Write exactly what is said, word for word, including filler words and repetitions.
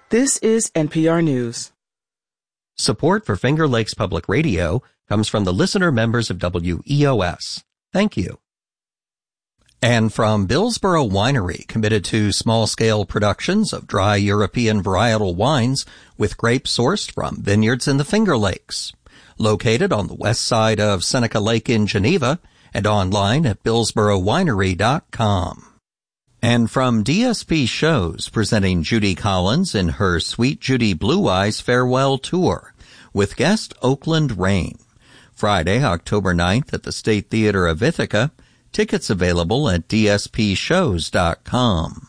This is N P R News. Support for Finger Lakes Public Radio comes from the listener members of W E O S. Thank you. And from Billsboro Winery, committed to small-scale productions of dry European varietal wines with grapes sourced from vineyards in the Finger Lakes. Located on the west side of Seneca Lake in Geneva and online at billsboro winery dot com. And from D S P Shows, presenting Judy Collins in her Sweet Judy Blue Eyes farewell tour with guest Oakland Rain. Friday, October ninth at the State Theater of Ithaca. Tickets available at d s p shows dot com.